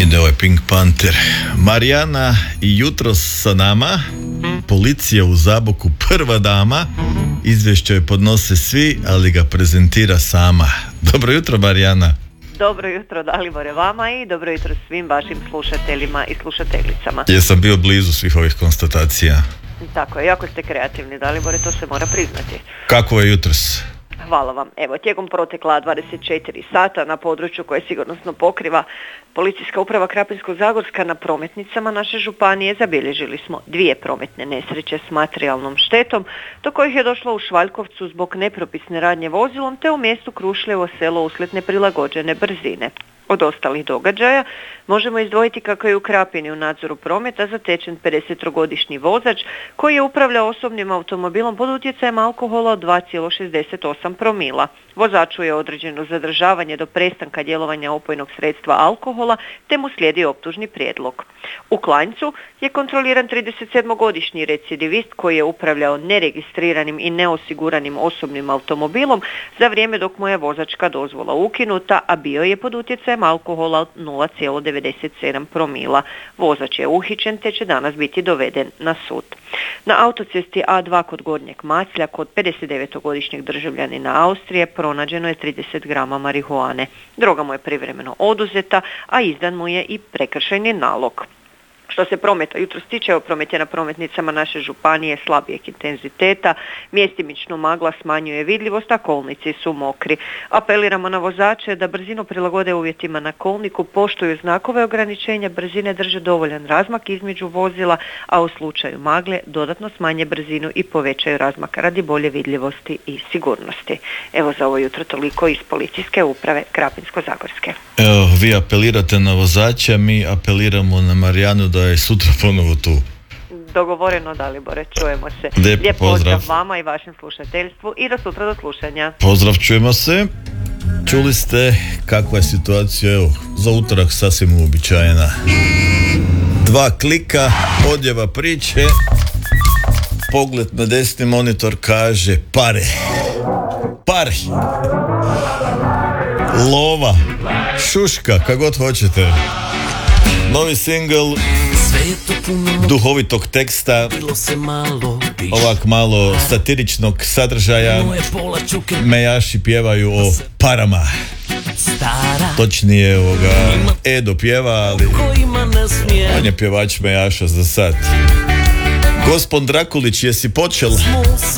ide ovaj Pink Panther. Marijana i jutros sa nama, policija u Zaboku prva dama, izvješće joj podnose svi, ali ga prezentira sama. Dobro jutro, Marijana. Dobro jutro, Dalibore, vama i dobro jutro svim vašim slušateljima i slušateljicama. Jesam bio blizu svih ovih konstatacija. Tako je, jako ste kreativni, Dalibore, to se mora priznati. Kako je jutros? Hvala vam. Evo, tijekom protekla 24 sata na području koje sigurnosno pokriva Policijska uprava Krapinsko-zagorska na prometnicama naše županije zabilježili smo 2 prometne nesreće s materijalnom štetom, do kojih je došlo u Švaljkovcu zbog nepropisne radnje vozilom te u mjestu Krušljevo selo uslijed neprilagođene brzine. Od ostalih događaja možemo izdvojiti kako je u Krapini u nadzoru prometa zatečen 53-godišnji vozač koji je upravljao osobnim automobilom pod utjecajem alkohola od 2,68 promila. Vozaču je određeno zadržavanje do prestanka djelovanja opojnog sredstva alkohola te mu slijedi optužni prijedlog. U Klanjcu je kontroliran 37-godišnji recidivist koji je upravljao neregistriranim i neosiguranim osobnim automobilom za vrijeme dok mu je vozačka dozvola ukinuta, a bio je pod utjecajem alkohola od 0,97 promila. Vozač je uhićen te će danas biti doveden na sud. Na autocesti A2 kod Gornjeg Maclja kod 59-godišnjeg državljanina Austrije pronađeno je 30 grama marihuane. Droga mu je privremeno oduzeta, a izdan mu je i prekršajni nalog. Što se prometa jutros tiče, promet je na prometnicama naše županije slabijeg intenziteta, mjestimično magla smanjuje vidljivost, a kolnici su mokri. Apeliramo na vozače da brzinu prilagode uvjetima na kolniku, poštuju znakove ograničenja brzine, drže dovoljan razmak između vozila, a u slučaju magle dodatno smanje brzinu i povećaju razmak radi bolje vidljivosti i sigurnosti. Evo za ovo jutro toliko iz Policijske uprave Krapinsko-zagorske. Evo, vi apelirate na vozača, mi apeliramo na Marijanu da je sutra ponovo tu. Dogovoreno, Dalibore, čujemo se. Lijep pozdrav vama i vašem slušateljstvu i do sutra do slušanja. Pozdrav, čujemo se. Čuli ste kakva je situacija, evo, za utorak sasvim uobičajena. 2 klika, odjava priče, pogled na desni monitor kaže pare. Pare. Lova. Šuška, kako god hoćete. Novi singl duhovitog teksta, ovak malo satiričnog sadržaja. Mejaši pjevaju o parama. Točnije Edo pjeva, ali on je pjevač Mejaša za sad. Gospon Drakulić, jesi počel?